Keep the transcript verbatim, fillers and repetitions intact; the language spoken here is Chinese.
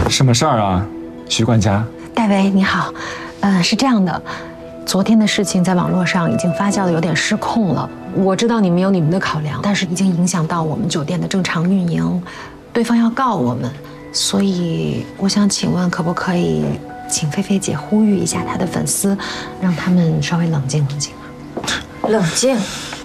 什么事儿啊，徐管家？ 戴维你好，呃，是这样的，昨天的事情在网络上已经发酵的有点失控了。我知道你们有你们的考量，但是已经影响到我们酒店的正常运营，对方要告我们，所以我想请问，可不可以请菲菲姐呼吁一下她的粉丝，让他们稍微冷静冷静啊？ 冷静。